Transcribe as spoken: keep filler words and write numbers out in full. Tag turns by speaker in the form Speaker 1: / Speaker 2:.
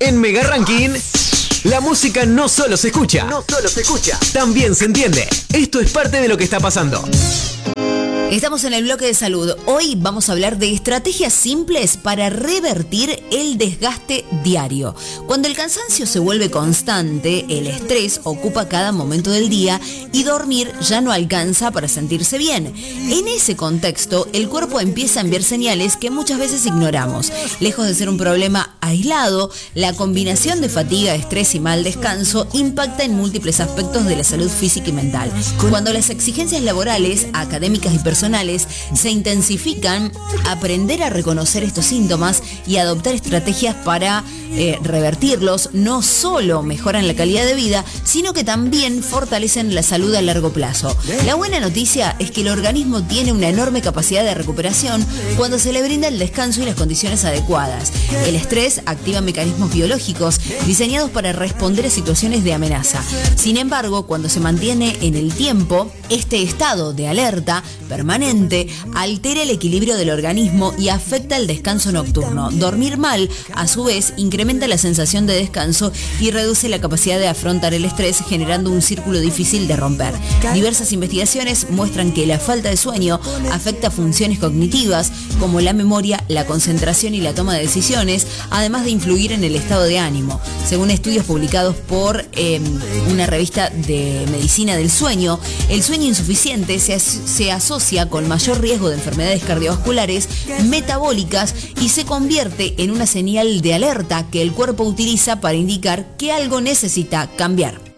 Speaker 1: En Mega Ranking, la música no solo se escucha, no solo se escucha, también se entiende. Esto es parte de lo que está pasando.
Speaker 2: Estamos en el bloque de salud. Hoy vamos a hablar de estrategias simples para revertir el desgaste diario. Cuando el cansancio se vuelve constante, el estrés ocupa cada momento del día y dormir ya no alcanza para sentirse bien. En ese contexto, el cuerpo empieza a enviar señales que muchas veces ignoramos. Lejos de ser un problema aislado, la combinación de fatiga, estrés y mal descanso impacta en múltiples aspectos de la salud física y mental. Cuando las exigencias laborales, académicas y personales se intensifican, aprender a reconocer estos síntomas y adoptar estrategias para eh, revertirlos no solo mejoran la calidad de vida, sino que también fortalecen la salud a largo plazo. La buena noticia es que el organismo tiene una enorme capacidad de recuperación cuando se le brinda el descanso y las condiciones adecuadas. El estrés activa mecanismos biológicos diseñados para responder a situaciones de amenaza. Sin embargo, cuando se mantiene en el tiempo, este estado de alerta permanente altera el equilibrio del organismo y afecta el descanso nocturno. Dormir mal, a su vez, incrementa la sensación de descanso y reduce la capacidad de afrontar el estrés, generando un círculo difícil de romper. Diversas investigaciones muestran que la falta de sueño afecta funciones cognitivas como la memoria, la concentración y la toma de decisiones, además de influir en el estado de ánimo. Según estudios publicados por eh, una revista de medicina del sueño, el sueño insuficiente se, as- se asocia con mayor riesgo de enfermedades cardiovasculares, metabólicas y se convierte en una señal de alerta que el cuerpo utiliza para indicar que algo necesita cambiar.